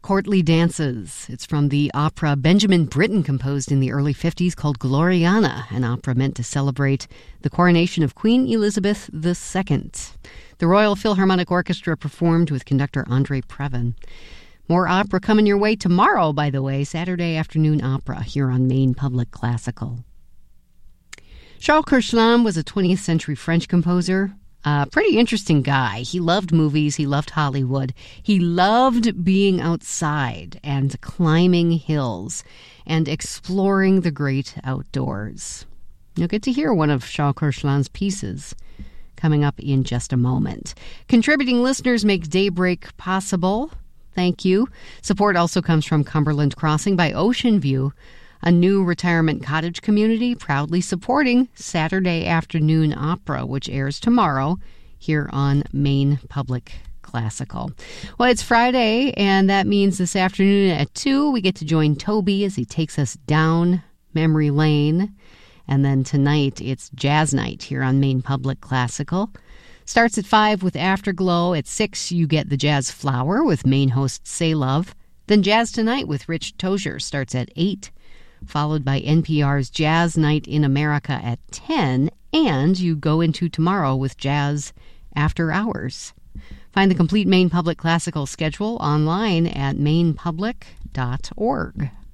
Courtly Dances. It's from the opera Benjamin Britten composed in the early 50s called Gloriana, an opera meant to celebrate the coronation of Queen Elizabeth II. The Royal Philharmonic Orchestra performed with conductor Andre Previn. More opera coming your way tomorrow, by the way, Saturday afternoon opera here on Maine Public Classical. Charles Koechlin was a 20th century French composer. Pretty interesting guy. He loved movies. He loved Hollywood. He loved being outside and climbing hills and exploring the great outdoors. You'll get to hear one of Charles Koechlin's pieces coming up in just a moment. Contributing listeners make Daybreak possible. Thank you. Support also comes from Cumberland Crossing by Ocean View, a new retirement cottage community proudly supporting Saturday Afternoon Opera, which airs tomorrow here on Maine Public Classical. Well, it's Friday, and that means this afternoon at 2, we get to join Toby as he takes us down memory lane. And then tonight, it's Jazz Night here on Maine Public Classical. Starts at 5 with Afterglow. At 6, you get the Jazz Flower with Maine host Say Love. Then Jazz Tonight with Rich Tozier starts at 8. Followed by NPR's Jazz Night in America at 10, and you go into tomorrow with Jazz After Hours. Find the complete Maine Public Classical schedule online at mainepublic.org.